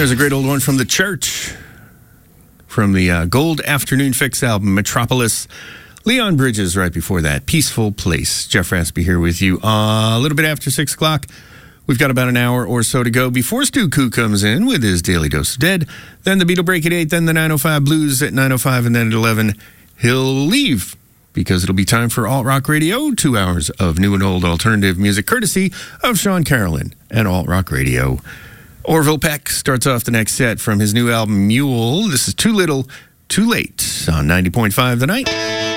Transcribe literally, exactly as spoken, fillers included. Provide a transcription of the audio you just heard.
There's a great old one from The Church, from the uh, Gold Afternoon Fix album, Metropolis. Leon Bridges right before that, Peaceful Place. Jeff Raspy here with you uh, a little bit after six o'clock. We've got about an hour or so to go before Stu Koo comes in with his Daily Dose of Dead. Then the Beatle Break at eight, then the nine oh five Blues at nine oh five, and then at eleven he'll leave because it'll be time for Alt Rock Radio, two hours of new and old alternative music, courtesy of Sean Carolyn and Alt Rock Radio. Orville Peck starts off the next set from his new album, Mule. This is Too Little, Too Late on ninety point five The Night.